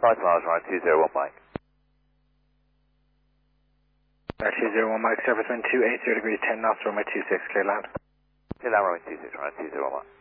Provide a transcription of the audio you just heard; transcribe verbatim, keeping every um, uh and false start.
five miles, runway two zero one Mike. two zero one Mike, surface wind two eight zero degrees, ten knots, runway two six, clear land. Clear land, runway two six, runway two zero one.